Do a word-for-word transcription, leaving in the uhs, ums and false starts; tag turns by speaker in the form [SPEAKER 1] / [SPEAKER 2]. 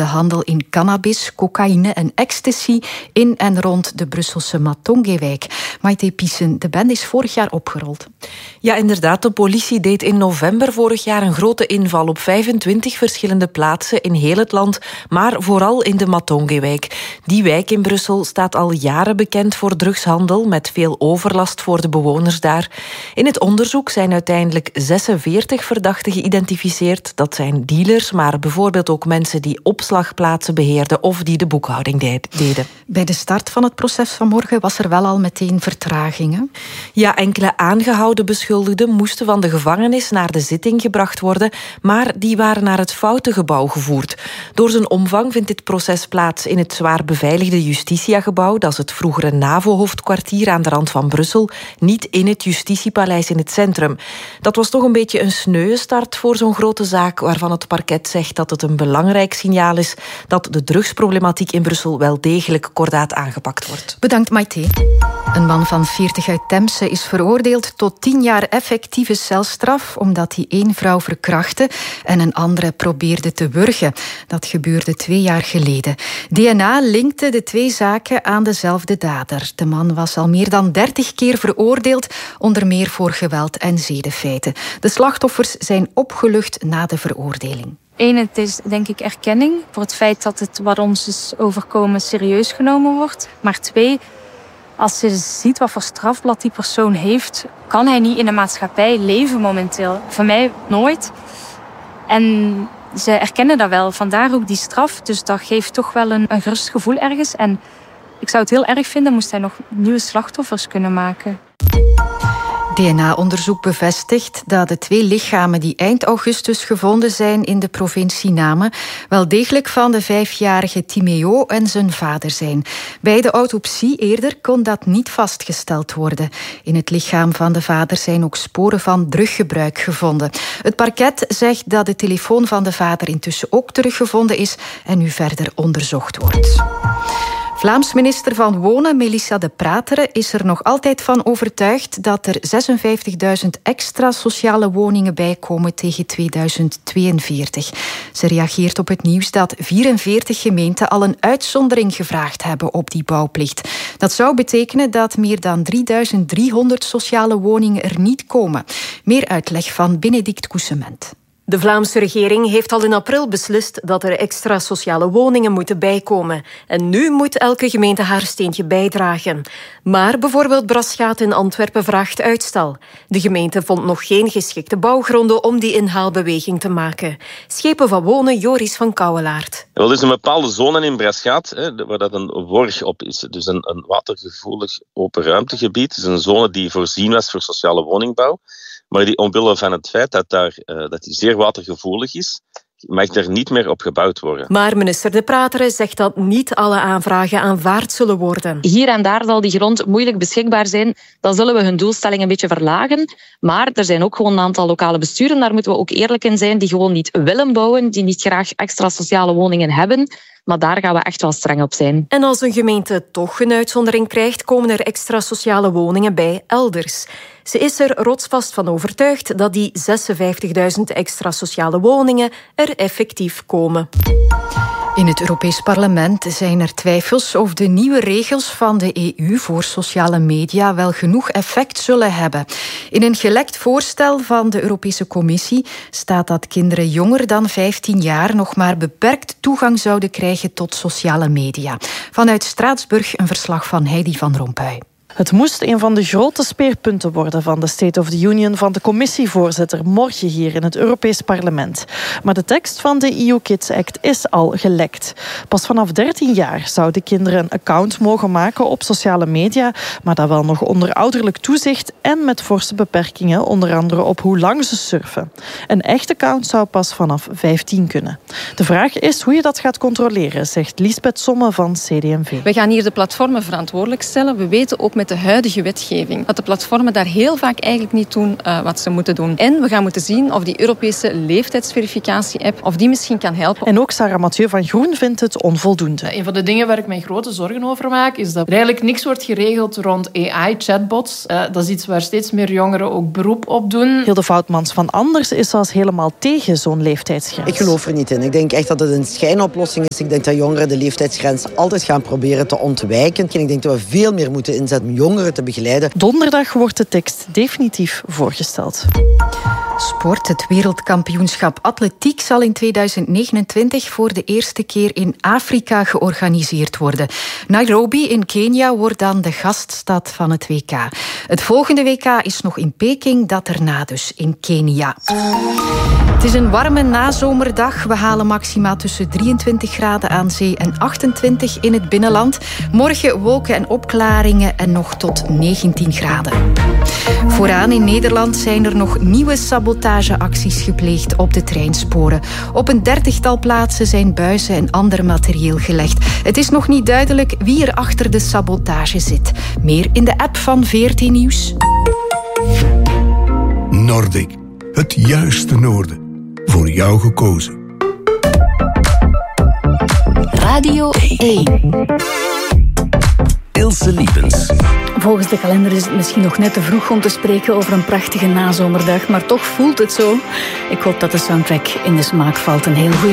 [SPEAKER 1] de handel in cannabis, cocaïne en ecstasy in en rond de Brusselse Matongewijk. Maite Pissen, de bende is vorig jaar opgerold.
[SPEAKER 2] Ja, inderdaad. De politie deed in november vorig jaar een grote inval op vijfentwintig verschillende plaatsen in heel het land, maar vooral in de Matongewijk. Die wijk in Brussel staat al jaren bekend voor drugshandel, met veel overlast voor de bewoners daar. In het onderzoek zijn uiteindelijk zesenveertig verdachten geïdentificeerd. Dat zijn dealers, maar bijvoorbeeld ook mensen die opslagplaatsen beheerden of die de boekhouding deden.
[SPEAKER 1] Bij de start van het proces vanmorgen was er wel al meteen vertragingen.
[SPEAKER 2] Ja, enkele aangehouden beschuldigden moesten van de gevangenis naar de zitting gebracht worden, maar die waren naar het foute gebouw gevoerd. Door zijn omvang vindt dit proces plaats in het zwaar beveiligde Justitia-gebouw. Dat is het vroegere NAVO-hoofdkwartier aan de rand van Brussel, niet in het Justitiepaleis in het centrum. Dat was toch een beetje een sneuwe start voor zo'n grote zaak, waarvan het parket zegt dat het een belangrijk signaal is dat de drugsproblematiek in Brussel wel degelijk kordaat aangepakt wordt.
[SPEAKER 1] Bedankt, Maite. Een man van veertig uit Temse is veroordeeld tot tien jaar effectieve celstraf omdat hij één vrouw verkrachtte en een andere probeerde te wurgen. Dat gebeurde twee jaar geleden. D N A linkte de twee zaken aan dezelfde dader. De man was al meer dan dertig keer veroordeeld, onder meer voor geweld en zedenfeiten. De slachtoffers zijn opgelucht na de veroordeling.
[SPEAKER 3] Eén, het is denk ik erkenning voor het feit dat het wat ons is overkomen serieus genomen wordt. Maar twee, als je ziet wat voor strafblad die persoon heeft, kan hij niet in de maatschappij leven momenteel. Voor mij nooit. En ze erkennen dat wel, vandaar ook die straf. Dus dat geeft toch wel een, een gerust gevoel ergens. En ik zou het heel erg vinden moest hij nog nieuwe slachtoffers kunnen maken.
[SPEAKER 1] D N A-onderzoek bevestigt dat de twee lichamen die eind augustus gevonden zijn in de provincie Namen wel degelijk van de vijfjarige Timeo en zijn vader zijn. Bij de autopsie eerder kon dat niet vastgesteld worden. In het lichaam van de vader zijn ook sporen van druggebruik gevonden. Het parket zegt dat de telefoon van de vader intussen ook teruggevonden is en nu verder onderzocht wordt. Vlaams minister van Wonen, Melissa De Prateren, is er nog altijd van overtuigd dat er zesenvijftigduizend extra sociale woningen bijkomen tegen tweeduizend tweeënveertig. Ze reageert op het nieuws dat vierenveertig gemeenten al een uitzondering gevraagd hebben op die bouwplicht. Dat zou betekenen dat meer dan drieduizend driehonderd sociale woningen er niet komen. Meer uitleg van Benedict Coussement.
[SPEAKER 4] De Vlaamse regering heeft al in april beslist dat er extra sociale woningen moeten bijkomen. En nu moet elke gemeente haar steentje bijdragen. Maar bijvoorbeeld Braschaat in Antwerpen vraagt uitstel. De gemeente vond nog geen geschikte bouwgronden om die inhaalbeweging te maken. Schepen van Wonen, Joris van Kouwelaert.
[SPEAKER 5] Wel, er is een bepaalde zone in Braschaat, hè, waar dat een worg op is. Dus een, een watergevoelig open ruimtegebied. Dus een zone die voorzien was voor sociale woningbouw. Maar die omwille van het feit dat, daar, uh, dat die zeer watergevoelig is, mag er niet meer op gebouwd worden.
[SPEAKER 4] Maar minister De Prateren zegt dat niet alle aanvragen aanvaard zullen worden.
[SPEAKER 6] Hier en daar zal die grond moeilijk beschikbaar zijn. Dan zullen we hun doelstelling een beetje verlagen. Maar er zijn ook gewoon een aantal lokale besturen, daar moeten we ook eerlijk in zijn, die gewoon niet willen bouwen, die niet graag extra sociale woningen hebben. Maar daar gaan we echt wel streng op zijn.
[SPEAKER 4] En als een gemeente toch een uitzondering krijgt, komen er extra sociale woningen bij elders. Ze is er rotsvast van overtuigd dat die zesenvijftigduizend extra sociale woningen er effectief komen.
[SPEAKER 1] In het Europees Parlement zijn er twijfels of de nieuwe regels van de E U voor sociale media wel genoeg effect zullen hebben. In een gelekt voorstel van de Europese Commissie staat dat kinderen jonger dan vijftien jaar nog maar beperkt toegang zouden krijgen tot sociale media. Vanuit Straatsburg een verslag van Heidi van Rompuy.
[SPEAKER 7] Het moest een van de grote speerpunten worden van de State of the Union van de commissievoorzitter morgen hier in het Europees Parlement. Maar de tekst van de E U Kids Act is al gelekt. Pas vanaf dertien jaar zouden kinderen een account mogen maken op sociale media, maar dat wel nog onder ouderlijk toezicht en met forse beperkingen, onder andere op hoe lang ze surfen. Een echt account zou pas vanaf vijftien kunnen. De vraag is hoe je dat gaat controleren, zegt Liesbeth Somme van C D M V.
[SPEAKER 8] We gaan hier de platformen verantwoordelijk stellen. We weten ook met de huidige wetgeving. Dat de platformen daar heel vaak eigenlijk niet doen uh, wat ze moeten doen. En we gaan moeten zien of die Europese leeftijdsverificatie-app of die misschien kan helpen.
[SPEAKER 7] En ook Sarah Mathieu van Groen vindt het onvoldoende.
[SPEAKER 9] Een van de dingen waar ik mij grote zorgen over maak, is dat er eigenlijk niks wordt geregeld rond A I-chatbots. Uh, dat is iets waar steeds meer jongeren ook beroep op doen.
[SPEAKER 7] Hilde Voutmans van Anders is zelfs helemaal tegen zo'n leeftijdsgrens.
[SPEAKER 10] Ik geloof er niet in. Ik denk echt dat het een schijnoplossing is. Ik denk dat jongeren de leeftijdsgrens altijd gaan proberen te ontwijken. En ik denk dat we veel meer moeten inzetten om jongeren te begeleiden.
[SPEAKER 7] Donderdag wordt de tekst definitief voorgesteld.
[SPEAKER 1] Sport. Het wereldkampioenschap atletiek zal in tweeduizend negenentwintig voor de eerste keer in Afrika georganiseerd worden. Nairobi in Kenia wordt dan de gaststad van het W K. Het volgende W K is nog in Peking, dat erna dus in Kenia. Het is een warme nazomerdag. We halen maxima tussen drieëntwintig graden aan zee en achtentwintig in het binnenland. Morgen wolken en opklaringen en nog tot negentien graden. Vooraan in Nederland zijn er nog nieuwe sabotageacties gepleegd op de treinsporen. Op een dertigtal plaatsen zijn buizen en ander materieel gelegd. Het is nog niet duidelijk wie er achter de sabotage zit. Meer in de app van V R T Nieuws.
[SPEAKER 11] Nordic, het juiste noorden. Voor jou gekozen.
[SPEAKER 12] Radio één.
[SPEAKER 13] Ilse Liepens.
[SPEAKER 12] Volgens de kalender is het misschien nog net te vroeg om te spreken over een prachtige nazomerdag, maar toch voelt het zo. Ik hoop dat de soundtrack in de smaak valt. Een heel goede